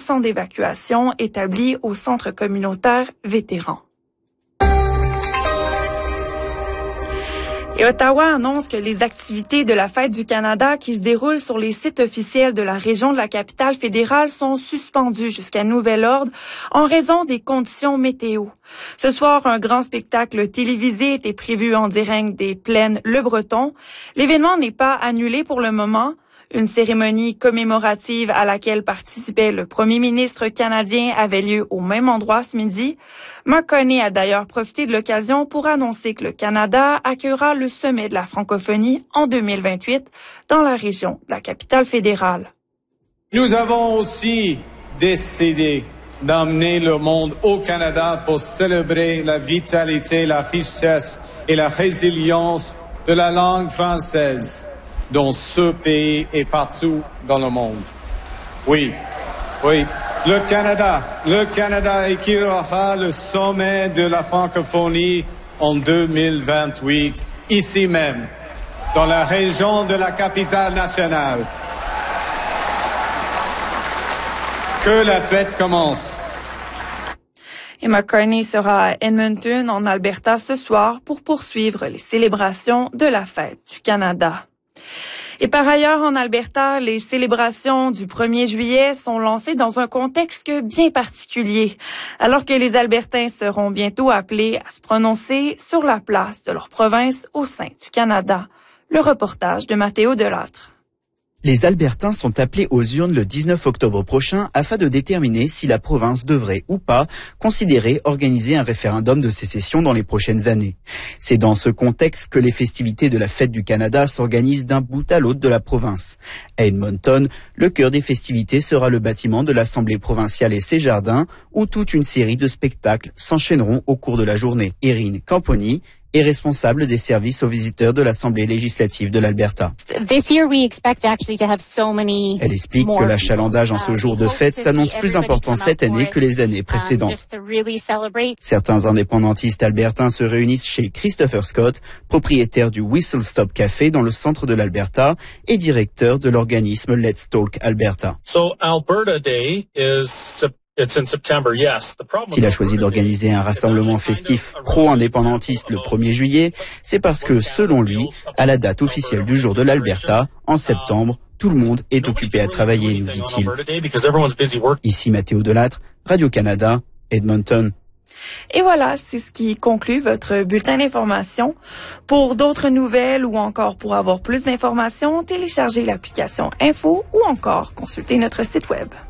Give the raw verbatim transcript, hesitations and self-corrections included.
centre d'évacuation établi au centre communautaire vétéran. Et Ottawa annonce que les activités de la Fête du Canada qui se déroulent sur les sites officiels de la région de la capitale fédérale sont suspendues jusqu'à nouvel ordre en raison des conditions météo. Ce soir, un grand spectacle télévisé était prévu en direct des plaines Le Breton. L'événement n'est pas annulé pour le moment. Une cérémonie commémorative à laquelle participait le premier ministre canadien avait lieu au même endroit ce midi. Mark Carney a d'ailleurs profité de l'occasion pour annoncer que le Canada accueillera le sommet de la francophonie en deux mille vingt-huit dans la région de la capitale fédérale. Nous avons aussi décidé d'emmener le monde au Canada pour célébrer la vitalité, la richesse et la résilience de la langue française dans ce pays et partout dans le monde. Oui, oui, le Canada, le Canada accueillera le sommet de la francophonie en deux mille vingt-huit, ici même, dans la région de la capitale nationale. Que la fête commence. Et Mark Carney sera à Edmonton, en Alberta, ce soir pour poursuivre les célébrations de la Fête du Canada. Et par ailleurs, en Alberta, les célébrations du premier juillet sont lancées dans un contexte bien particulier, alors que les Albertains seront bientôt appelés à se prononcer sur la place de leur province au sein du Canada. Le reportage de Mathéo Delattre. Les Albertains sont appelés aux urnes le dix-neuf octobre prochain afin de déterminer si la province devrait ou pas considérer organiser un référendum de sécession dans les prochaines années. C'est dans ce contexte que les festivités de la Fête du Canada s'organisent d'un bout à l'autre de la province. À Edmonton, le cœur des festivités sera le bâtiment de l'Assemblée provinciale et ses jardins où toute une série de spectacles s'enchaîneront au cours de la journée. Erin Camponi est responsable des services aux visiteurs de l'Assemblée législative de l'Alberta. Elle explique que l'achalandage en ce jour de fête s'annonce plus important cette année que les années précédentes. Certains indépendantistes albertains se réunissent chez Christopher Scott, propriétaire du Whistle Stop Café dans le centre de l'Alberta et directeur de l'organisme Let's Talk Alberta. So Alberta Day is S'il a choisi d'organiser un rassemblement festif pro-indépendantiste le premier juillet, c'est parce que, selon lui, à la date officielle du jour de l'Alberta, en septembre, tout le monde est occupé à travailler, nous dit-il. Ici Mathéo Delattre, Radio-Canada, Edmonton. Et voilà, c'est ce qui conclut votre bulletin d'information. Pour d'autres nouvelles ou encore pour avoir plus d'informations, téléchargez l'application Info ou encore consultez notre site web.